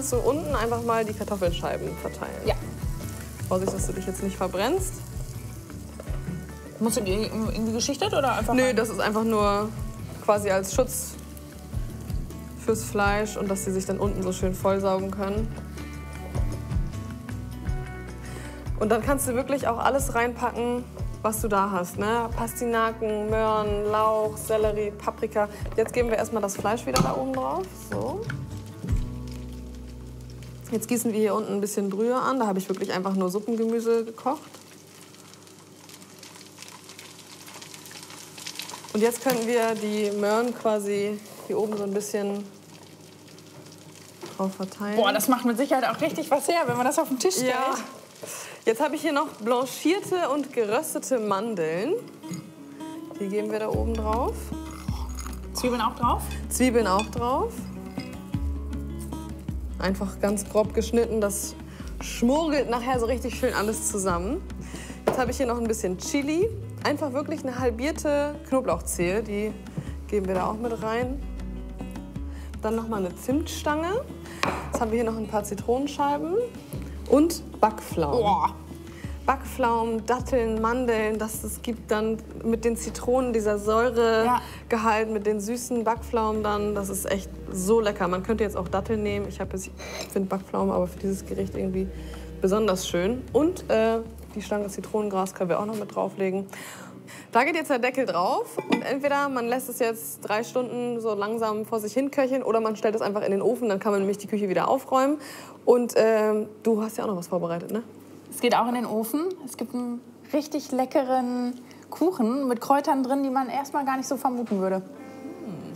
So unten einfach mal die Kartoffelscheiben verteilen. Ja. Vorsicht, dass du dich jetzt nicht verbrennst. Musst du die irgendwie geschichtet oder einfach? Nö, das ist einfach nur quasi als Schutz fürs Fleisch und dass sie sich dann unten so schön vollsaugen können. Und dann kannst du wirklich auch alles reinpacken, was du da hast. Ne? Pastinaken, Möhren, Lauch, Sellerie, Paprika. Jetzt geben wir erstmal das Fleisch wieder da oben drauf. So. Jetzt gießen wir hier unten ein bisschen Brühe an. Da habe ich wirklich einfach nur Suppengemüse gekocht. Und jetzt können wir die Möhren quasi hier oben so ein bisschen drauf verteilen. Boah, das macht mit Sicherheit auch richtig was her, wenn man das auf den Tisch stellt. Ja. Jetzt habe ich hier noch blanchierte und geröstete Mandeln. Die geben wir da oben drauf. Zwiebeln auch drauf? Zwiebeln auch drauf. Einfach ganz grob geschnitten. Das schmurgelt nachher so richtig schön alles zusammen. Jetzt habe ich hier noch ein bisschen Chili. Einfach wirklich eine halbierte Knoblauchzehe. Die geben wir da auch mit rein. Dann noch mal eine Zimtstange. Jetzt haben wir hier noch ein paar Zitronenscheiben. Und Backpflaumen. Boah. Backpflaumen, Datteln, Mandeln, das gibt dann mit den Zitronen, dieser Säuregehalt, mit den süßen Backpflaumen dann, das ist echt so lecker. Man könnte jetzt auch Datteln nehmen, ich finde Backpflaumen aber für dieses Gericht irgendwie besonders schön. Und die Stange Zitronengras können wir auch noch mit drauflegen. Da geht jetzt der Deckel drauf und entweder man lässt es jetzt 3 Stunden so langsam vor sich hin köcheln oder man stellt es einfach in den Ofen, dann kann man nämlich die Küche wieder aufräumen. Und du hast ja auch noch was vorbereitet, ne? Es geht auch in den Ofen. Es gibt einen richtig leckeren Kuchen mit Kräutern drin, die man erstmal gar nicht so vermuten würde.